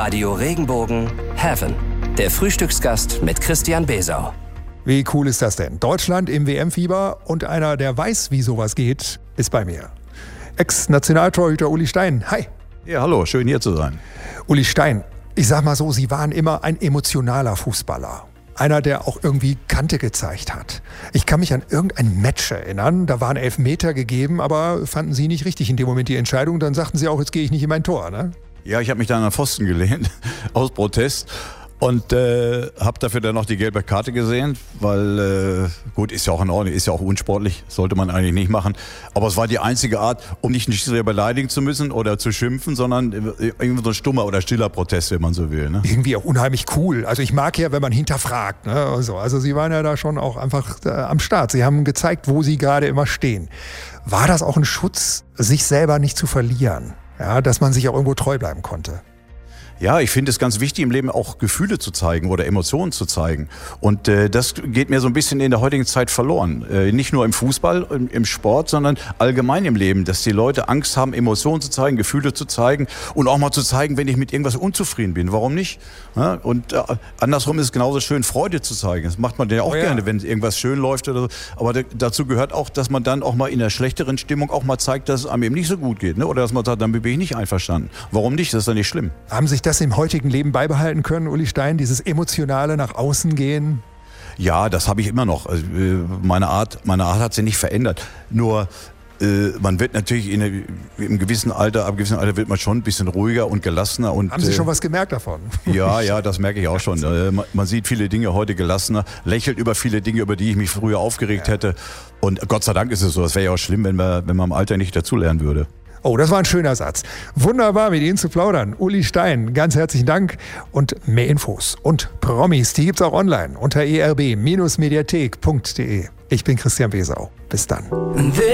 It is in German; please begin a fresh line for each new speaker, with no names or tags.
Radio Regenbogen Heaven. Der Frühstücksgast mit Christian Besau.
Wie cool ist das denn? Deutschland im WM-Fieber und einer, der weiß, wie sowas geht, ist bei mir. Ex-Nationaltorhüter Uli Stein. Hi.
Ja, hallo, schön hier zu sein.
Uli Stein, ich sag mal so, Sie waren immer ein emotionaler Fußballer. Einer, der auch irgendwie Kante gezeigt hat. Ich kann mich an irgendein Match erinnern, da waren Elfmeter gegeben, aber fanden Sie nicht richtig in dem Moment die Entscheidung. Dann sagten Sie auch, jetzt gehe ich nicht in mein Tor, ne?
Ja, ich habe mich da an den Pfosten gelehnt, aus Protest. Und habe dafür dann noch die gelbe Karte gesehen, weil, gut, ist ja auch in Ordnung, ist ja auch unsportlich, sollte man eigentlich nicht machen. Aber es war die einzige Art, um nicht einen Schiedsrichter beleidigen zu müssen oder zu schimpfen, sondern irgendwie so ein stummer oder stiller Protest, wenn man so will. Ne?
Irgendwie auch unheimlich cool. Also ich mag ja, wenn man hinterfragt. Ne? Also Sie waren ja da schon auch einfach am Start. Sie haben gezeigt, wo Sie gerade immer stehen. War das auch ein Schutz, sich selber nicht zu verlieren? Ja, dass man sich auch irgendwo treu bleiben konnte?
Ja, ich finde es ganz wichtig, im Leben auch Gefühle zu zeigen oder Emotionen zu zeigen. Und das geht mir so ein bisschen in der heutigen Zeit verloren. Nicht nur im Fußball, im Sport, sondern allgemein im Leben. Dass die Leute Angst haben, Emotionen zu zeigen, Gefühle zu zeigen und auch mal zu zeigen, wenn ich mit irgendwas unzufrieden bin. Warum nicht? Ja, und andersrum ist es genauso schön, Freude zu zeigen. Das macht man ja auch gerne, wenn irgendwas schön läuft oder so. Aber dazu gehört auch, dass man dann auch mal in einer schlechteren Stimmung auch mal zeigt, dass es einem eben nicht so gut geht. Ne? Oder dass man sagt, damit bin ich nicht einverstanden. Warum nicht? Das ist ja nicht schlimm.
Haben sich das im heutigen Leben beibehalten können, Uli Stein, dieses emotionale nach außen gehen?
Ja, das habe ich immer noch. Also, meine Art hat sich nicht verändert. Nur man wird natürlich ab einem gewissen Alter wird man schon ein bisschen ruhiger und gelassener. Und,
haben Sie schon was gemerkt davon?
Ja, das merke ich auch schon. Man sieht viele Dinge heute gelassener, lächelt über viele Dinge, über die ich mich früher aufgeregt hätte. Und Gott sei Dank ist es so. Das wäre ja auch schlimm, wenn man im Alter nicht dazulernen würde.
Oh, das war ein schöner Satz. Wunderbar, mit Ihnen zu plaudern. Uli Stein, ganz herzlichen Dank. Und mehr Infos und Promis, die gibt's auch online unter erb-mediathek.de. Ich bin Christian Besau. Bis dann.